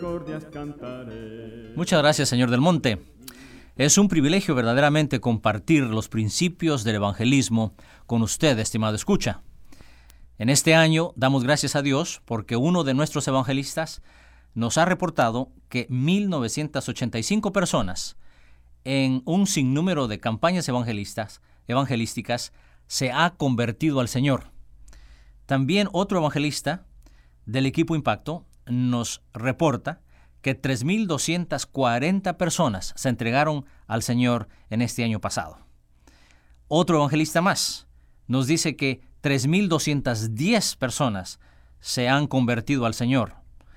Muchas gracias, señor Del Monte. Es un privilegio verdaderamente compartir los principios del evangelismo con usted, estimado escucha. En este año damos gracias a Dios porque uno de nuestros evangelistas nos ha reportado que 1985 personas en un sinnúmero de campañas evangelísticas se ha convertido al Señor. También otro evangelista del equipo Impacto nos reporta que 3,240 personas se entregaron al Señor en este año pasado. Otro evangelista más nos dice que 3,210 personas se han convertido al Señor.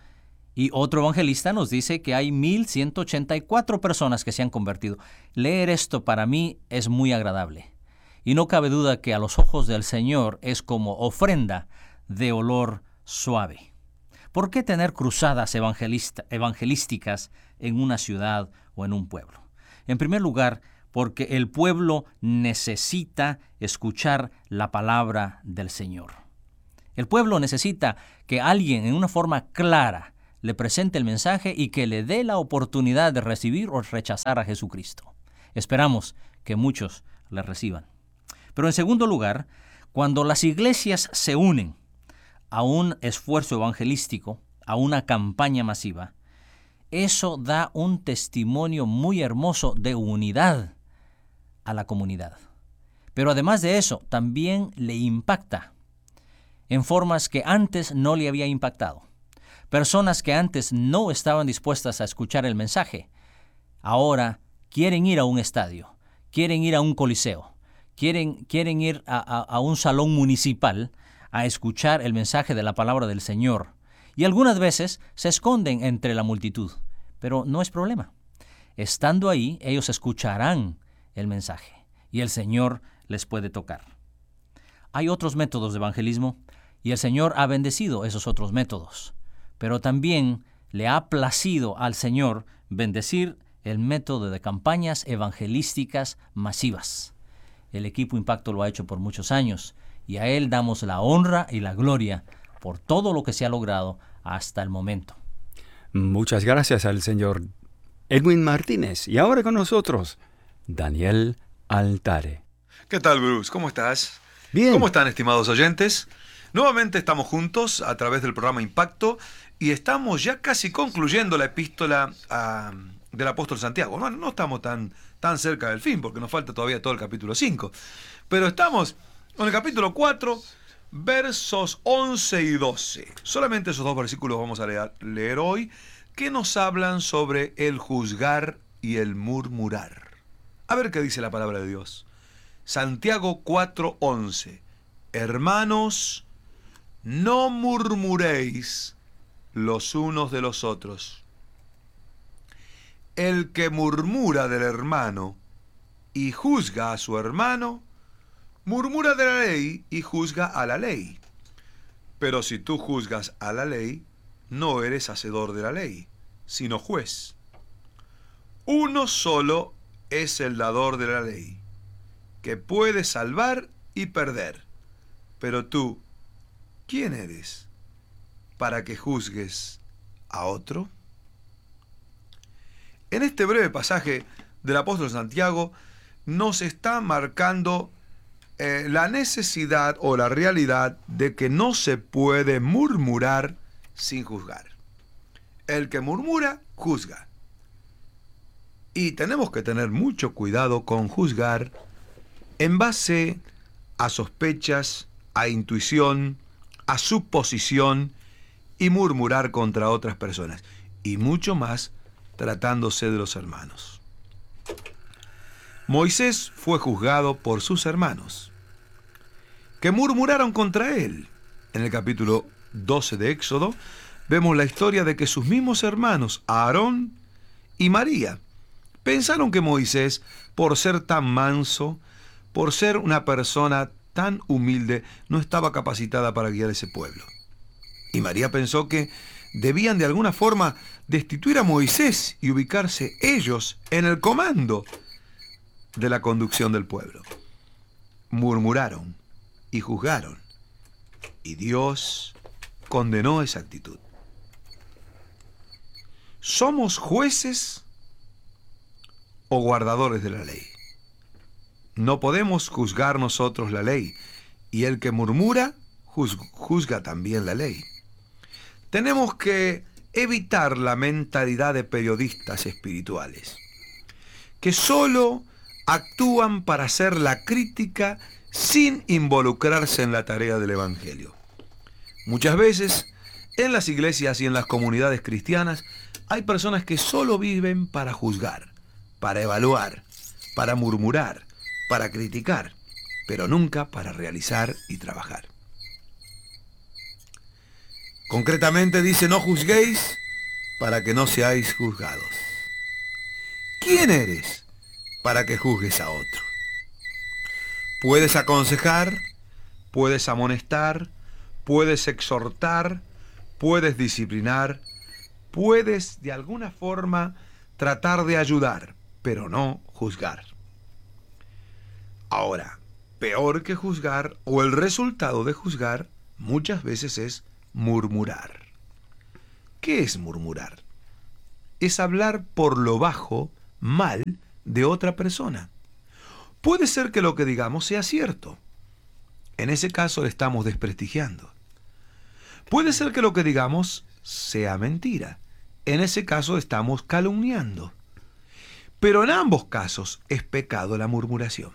Y otro evangelista nos dice que hay 1,184 personas que se han convertido. Leer esto para mí es muy agradable. Y no cabe duda que a los ojos del Señor es como ofrenda de olor suave. ¿Por qué tener cruzadas evangelísticas en una ciudad o en un pueblo? En primer lugar, porque el pueblo necesita escuchar la palabra del Señor. El pueblo necesita que alguien en una forma clara le presente el mensaje y que le dé la oportunidad de recibir o rechazar a Jesucristo. Esperamos que muchos le reciban. Pero en segundo lugar, cuando las iglesias se unen a un esfuerzo evangelístico, a una campaña masiva, eso da un testimonio muy hermoso de unidad a la comunidad. Pero además de eso, también le impacta en formas que antes no le había impactado. Personas que antes no estaban dispuestas a escuchar el mensaje, ahora quieren ir a un estadio, quieren ir a un coliseo, quieren ir a un salón municipal a escuchar el mensaje de la palabra del Señor. Y algunas veces se esconden entre la multitud, pero no es problema. Estando ahí, ellos escucharán el mensaje y el Señor les puede tocar. Hay otros métodos de evangelismo y el Señor ha bendecido esos otros métodos, pero también le ha placido al Señor bendecir el método de campañas evangelísticas masivas. El equipo Impacto lo ha hecho por muchos años y a Él damos la honra y la gloria por todo lo que se ha logrado hasta el momento. Muchas gracias al señor Edwin Martínez. Y ahora con nosotros, Daniel Altare. ¿Qué tal, Bruce? ¿Cómo estás? Bien. ¿Cómo están, estimados oyentes? Nuevamente estamos juntos a través del programa Impacto y estamos ya casi concluyendo la epístola del apóstol Santiago. No estamos tan cerca del fin porque nos falta todavía todo el capítulo 5. Pero estamos en el capítulo 4, versos 11 y 12. Solamente esos dos versículos vamos a leer hoy, que nos hablan sobre el juzgar y el murmurar. A ver qué dice la palabra de Dios. Santiago 4:11. Hermanos, no murmuréis los unos de los otros. El que murmura del hermano y juzga a su hermano, murmura de la ley y juzga a la ley. Pero si tú juzgas a la ley, no eres hacedor de la ley, sino juez. Uno solo es el dador de la ley, que puede salvar y perder. Pero tú, ¿quién eres para que juzgues a otro? En este breve pasaje del apóstol Santiago nos está marcando la necesidad o la realidad de que no se puede murmurar sin juzgar. El que murmura, juzga. Y tenemos que tener mucho cuidado con juzgar en base a sospechas, a intuición, a suposición y murmurar contra otras personas. Y mucho más tratándose de los hermanos. Moisés fue juzgado por sus hermanos, que murmuraron contra él. En el capítulo 12 de Éxodo, vemos la historia de que sus mismos hermanos, Aarón y María, pensaron que Moisés, por ser tan manso, por ser una persona tan humilde, no estaba capacitada para guiar ese pueblo. Y María pensó que debían de alguna forma destituir a Moisés y ubicarse ellos en el comando de la conducción del pueblo. Murmuraron y juzgaron, y Dios condenó esa actitud. ¿somos jueces o guardadores de la ley? No podemos juzgar nosotros la ley, y el que murmura juzga también la ley. Tenemos que evitar la mentalidad de periodistas espirituales, que solo actúan para hacer la crítica sin involucrarse en la tarea del Evangelio. Muchas veces, en las iglesias y en las comunidades cristianas, hay personas que solo viven para juzgar, para evaluar, para murmurar, para criticar, pero nunca para realizar y trabajar. Concretamente dice: no juzguéis para que no seáis juzgados. ¿Quién eres para que juzgues a otro? Puedes aconsejar, puedes amonestar, puedes exhortar, puedes disciplinar, puedes de alguna forma tratar de ayudar, pero no juzgar. Ahora, peor que juzgar, o el resultado de juzgar, muchas veces es murmurar. ¿Qué es murmurar? Es hablar por lo bajo, mal, de otra persona. Puede ser que lo que digamos sea cierto. En ese caso le estamos desprestigiando. Puede ser que lo que digamos sea mentira. En ese caso estamos calumniando. Pero en ambos casos es pecado la murmuración.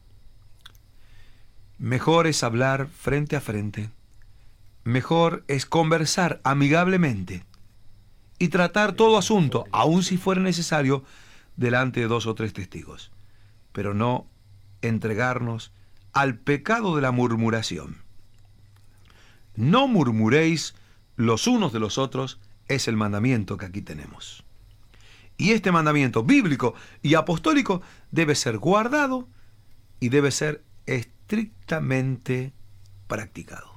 Mejor es hablar frente a frente. Mejor es conversar amigablemente y tratar todo asunto, aun si fuera necesario, delante de 2 o 3 testigos. Pero no entregarnos al pecado de la murmuración. No murmuréis los unos de los otros es el mandamiento que aquí tenemos. Y este mandamiento bíblico y apostólico debe ser guardado y debe ser estrictamente practicado.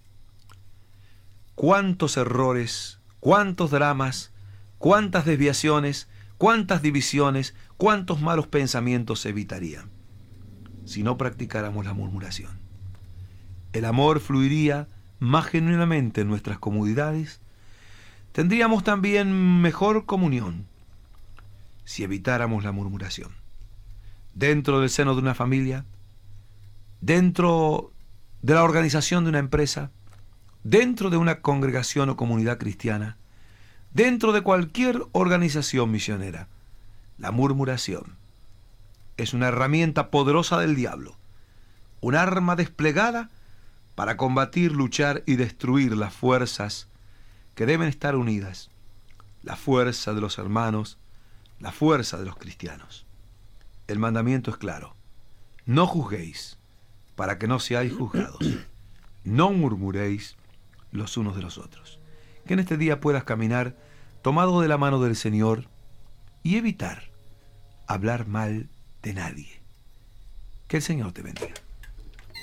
¿Cuántos errores, cuántos dramas, cuántas desviaciones, cuántas divisiones, cuántos malos pensamientos se evitarían si no practicáramos la murmuración? El amor fluiría más genuinamente en nuestras comunidades. Tendríamos también mejor comunión si evitáramos la murmuración. Dentro del seno de una familia, dentro de la organización de una empresa, dentro de una congregación o comunidad cristiana, dentro de cualquier organización misionera, la murmuración es una herramienta poderosa del diablo, un arma desplegada para combatir, luchar y destruir las fuerzas que deben estar unidas, la fuerza de los hermanos, la fuerza de los cristianos. El mandamiento es claro: no juzguéis para que no seáis juzgados, no murmuréis los unos de los otros. Que en este día puedas caminar tomado de la mano del Señor y evitar hablar mal de nadie. Que el Señor te bendiga.